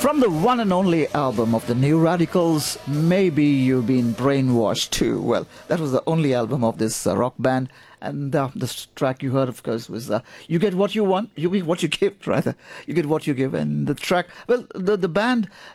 From the one and only album of the New Radicals, Maybe You've Been Brainwashed Too. Well, that was the only album of this rock band. And this track you heard, of course, was You Get What You Want, You Get What You Give, rather. You Get What You Give. And the track, well, the band